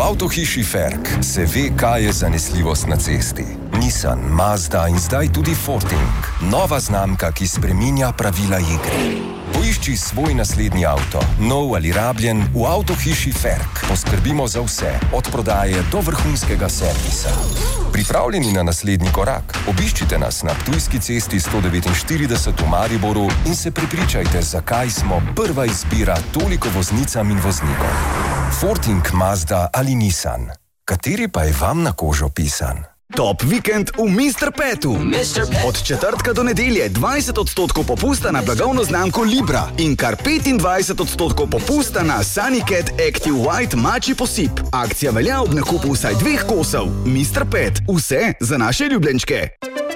avtohiši Ferk se ve, kaj je zanesljivost na cesti. Nissan, Mazda in zdaj tudi Forting. Nova znamka, ki spreminja pravila igre. Poišči svoj naslednji avto, nov ali rabljen, v avtohiši Ferk. Poskrbimo za vse, od prodaje do vrhunskega servisa. Pripravljeni na naslednji korak? Obiščite nas na Ptujski cesti 149 v Mariboru in se prepričajte, zakaj smo prva izbira toliko voznicam in voznikom. Forting, Mazda ali Nissan. Kateri pa je vam na kožo pisan? Top vikend v Mr. Petu. Od četrtka do nedelje 20% popusta na blagovno znamko Libra in kar 25% popusta na Sunnycat Active White mačji posip. Akcija velja ob nakupu vsaj 2 kosov. Mr. Pet. Vse za naše ljubljenčke.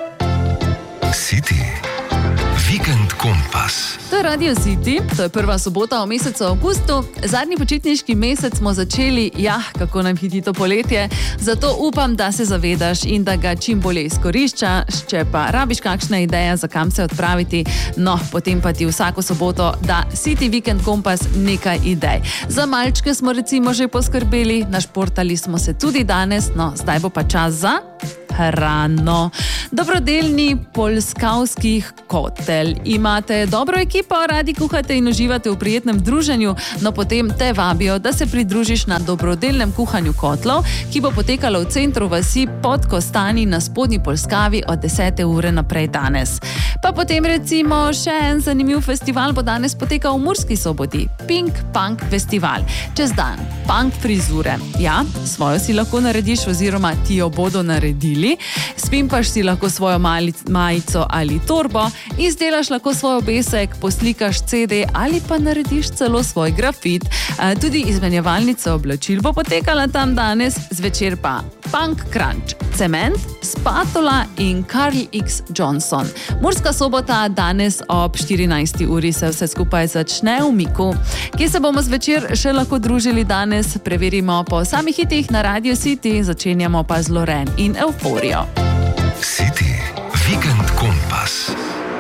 City. Vikend kompas. To je Radio City, to je prva sobota v mesecu avgustu. Zadnji počitniški mesec smo začeli, kako nam hiti to poletje, zato upam, da se zavedaš in da ga čim bolje izkoriščaš. Če pa rabiš kakšna ideja, za kam se odpraviti, potem pa ti vsako soboto da City Vikend kompas nekaj idej. Za malčke smo recimo že poskrbeli, našportali smo se tudi danes, zdaj bo pa čas za hrano. Dobrodelni polskavski hotel. Imate dobro ekipo, radi kuhate in uživate v prijetnem druženju, potem te vabijo, da se pridružiš na dobrodelnem kuhanju kotlov, ki bo potekalo v centru vasi pod Kostani na spodnji Polskavi od 10. ure naprej danes. Pa potem recimo še en zanimiv festival bo danes potekal v Murski Soboti. Pink Punk Festival. Čez dan. Punk frizure. Ja, svojo si lahko narediš oziroma ti jo bodo naredili. Spimpaš si lahko svojo majico ali torbo, izdelaš lahko svoj obesek, poslikaš CD ali pa narediš celo svoj grafit. Tudi izmenjevalnica oblačil bo potekala tam danes, zvečer pa Punk Crunch, Cement, Spatola in Karl X. Johnson. Murska Sobota danes ob 14. uri se vse skupaj začne v Miku. Kje se bomo zvečer še lahko družili danes, preverimo po samih hitih na Radio City, začenjamo pa z Loren in Euforijo. City. Vikend kompas.